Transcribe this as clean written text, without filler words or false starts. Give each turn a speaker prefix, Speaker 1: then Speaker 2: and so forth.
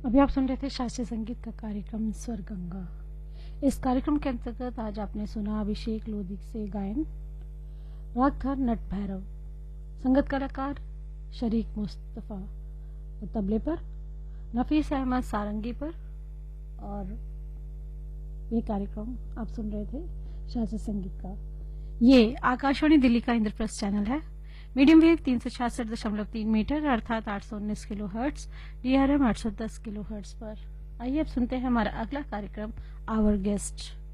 Speaker 1: अभी आप सुन रहे थे शास्त्रीय संगीत का कार्यक्रम स्वर गंगा। इस कार्यक्रम के अंतर्गत आज आपने सुना अभिषेक लोधी से गायन, राग था नट भैरव, संगत कलाकार शरीक मुस्तफा, और तबले पर नफीस अहमद सारंगी पर। और ये कार्यक्रम आप सुन रहे थे शास्त्रीय संगीत का। ये आकाशवाणी दिल्ली का इंद्रप्रस्थ चैनल है। मीडियम वेव 366.3 मीटर अर्थात 819 kilo hertz, DRM 810 kilo hertz पर। आइए अब सुनते हैं हमारा अगला कार्यक्रम आवर गेस्ट।